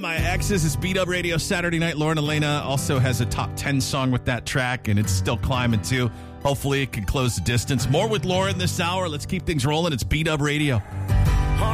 My Exes is Beat Up Radio Saturday night. Lauren Elena also has a top 10 song with that track, and it's still climbing too. Hopefully it can close the distance. More with Lauren this hour. Let's keep things rolling. It's Beat Up Radio.